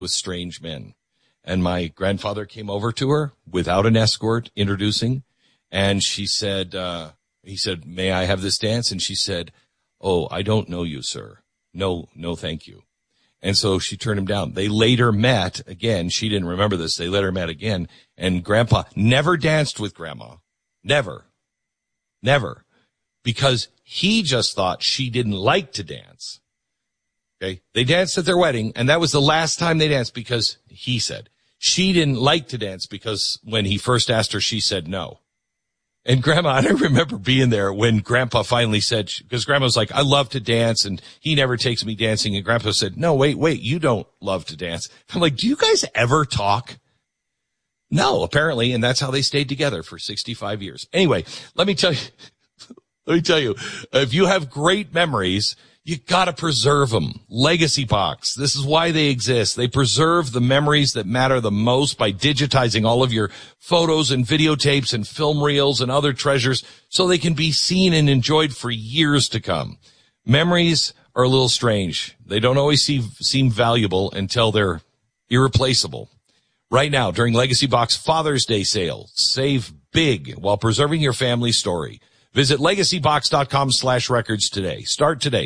with strange men. And my grandfather came over to her without an escort, introducing, and she said, he said, "May I have this dance?" And she said, "Oh, I don't know you, sir. No, thank you." And so she turned him down. They later met again. She didn't remember this. They later met again, and Grandpa never danced with Grandma. Never. Because he just thought she didn't like to dance. Okay. They danced at their wedding, and that was the last time they danced because he said she didn't like to dance because when he first asked her, she said no. And Grandma, I don't remember being there when Grandpa finally said, because Grandma was like, "I love to dance, and he never takes me dancing." And Grandpa said, "No, wait, you don't love to dance." I'm like, "Do you guys ever talk?" No, apparently, and that's how they stayed together for 65 years. Anyway, let me tell you, if you have great memories, you gotta preserve them. Legacy Box. This is why they exist. They preserve the memories that matter the most by digitizing all of your photos and videotapes and film reels and other treasures so they can be seen and enjoyed for years to come. Memories are a little strange. They don't always seem valuable until they're irreplaceable. Right now, during Legacy Box Father's Day sale, save big while preserving your family's story. Visit legacybox.com/records today. Start today.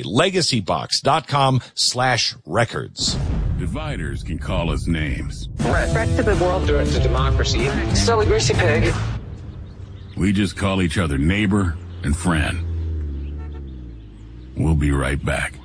Legacybox.com/records. Dividers can call us names. Threat to the world, threat to democracy. Still a greasy pig. We just call each other neighbor and friend. We'll be right back.